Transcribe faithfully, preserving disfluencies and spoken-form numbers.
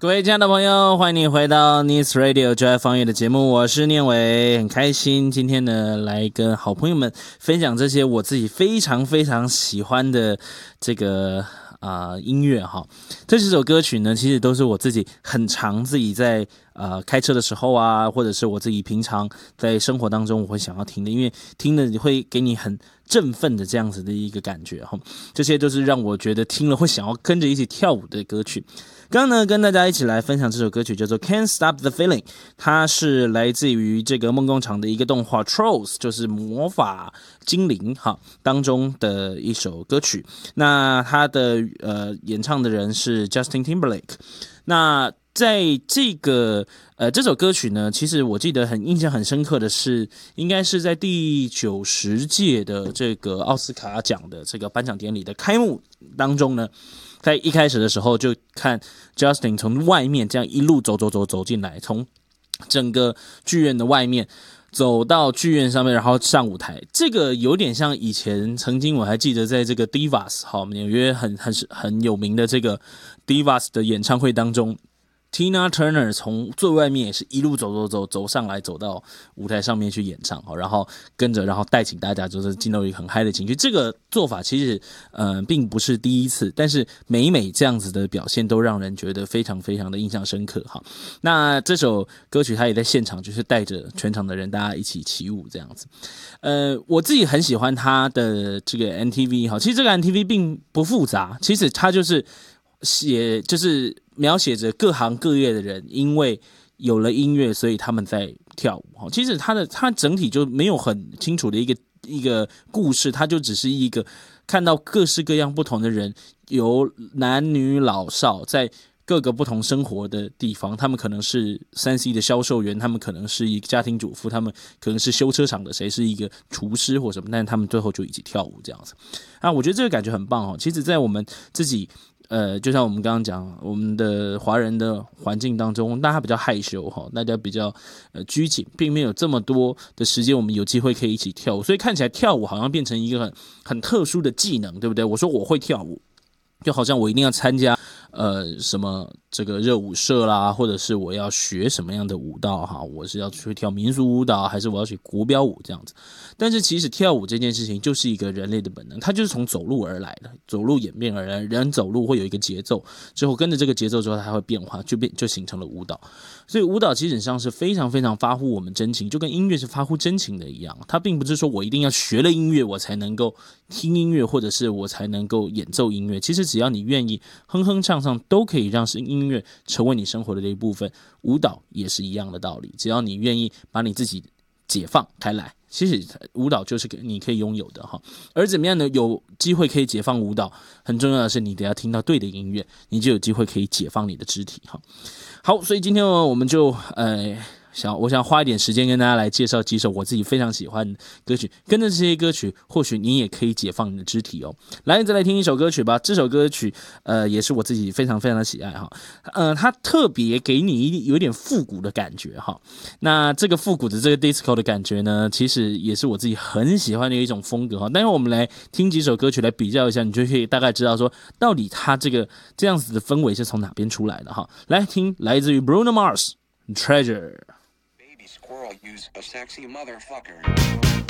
各位亲爱的朋友，欢迎你回到 Nice Radio 就爱放乐的节目，我是念伟，很开心今天呢来跟好朋友们分享这些我自己非常非常喜欢的这个啊、呃、音乐哈。这几首歌曲呢，其实都是我自己很常自己在呃开车的时候啊，或者是我自己平常在生活当中我会想要听的，因为听了会给你很振奋的这样子的一个感觉哈。这些都是让我觉得听了会想要跟着一起跳舞的歌曲。刚刚呢，跟大家一起来分享这首歌曲叫做 Can't Stop the Feeling， 它是来自于这个梦工厂的一个动画 Trolls， 就是魔法精灵哈当中的一首歌曲。那它的呃演唱的人是 Justin Timberlake。那在这个呃这首歌曲呢，其实我记得很印象很深刻的是，应该是在第九十届的这个奥斯卡奖的这个颁奖典礼的开幕当中呢。在一开始的时候，就看 Justin 从外面这样一路走走走走进来，从整个剧院的外面走到剧院上面，然后上舞台。这个有点像以前曾经我还记得在这个 Divas 好纽约很很很有名的这个 Divas 的演唱会当中。Tina Turner 从最外面也是一路走走走走上来，走到舞台上面去演唱，然后跟着，然后带请大家就是进入一个很嗨的情绪。这个做法其实呃并不是第一次，但是每每这样子的表现都让人觉得非常非常的印象深刻哈。那这首歌曲他也在现场，就是带着全场的人大家一起起舞这样子。呃，我自己很喜欢他的这个 M T V 哈，其实这个 M T V 并不复杂，其实它就是写就是描写着各行各业的人，因为有了音乐，所以他们在跳舞。其实它的它整体就没有很清楚的一个一个故事，它就只是一个看到各式各样不同的人，由男女老少在各个不同生活的地方，他们可能是 三 C 的销售员，他们可能是一个家庭主妇，他们可能是修车厂的谁是一个厨师或什么，但是他们最后就一起跳舞这样子啊，我觉得这个感觉很棒哦。其实在我们自己呃，就像我们刚刚讲，我们的华人的环境当中，大家比较害羞哈，大家比较呃拘谨，并没有这么多的时间，我们有机会可以一起跳舞，所以看起来跳舞好像变成一个很很特殊的技能，对不对？我说我会跳舞，就好像我一定要参加呃什么这个热舞社啦，或者是我要学什么样的舞蹈哈，我是要去跳民俗舞蹈，还是我要学国标舞这样子。但是其实跳舞这件事情就是一个人类的本能，它就是从走路而来的，走路演变而来，人走路会有一个节奏，之后跟着这个节奏之后它会变化，就变就形成了舞蹈。所以舞蹈基本上是非常非常发乎我们真情，就跟音乐是发乎真情的一样。它并不是说我一定要学了音乐我才能够听音乐，或者是我才能够演奏音乐。其实只要你愿意哼哼唱唱，都可以让音乐成为你生活的一部分。舞蹈也是一样的道理，只要你愿意把你自己解放开来，其实舞蹈就是你可以拥有的哈。而怎么样呢？有机会可以解放舞蹈，很重要的是你得要听到对的音乐，你就有机会可以解放你的肢体哈。好，所以今天呢，我们就呃。想，我想花一点时间跟大家来介绍几首我自己非常喜欢的歌曲，跟着这些歌曲，或许你也可以解放你的肢体哦。来，再来听一首歌曲吧。这首歌曲，呃，也是我自己非常非常的喜爱哈。呃，它特别给你有点复古的感觉哈。那这个复古的这个 disco 的感觉呢，其实也是我自己很喜欢的一种风格哈。待会我们来听几首歌曲来比较一下，你就可以大概知道说，到底它这个这样子的氛围是从哪边出来的哈。来听来自于 Bruno Mars， Treasure。Squirrel use a sexy motherfucker.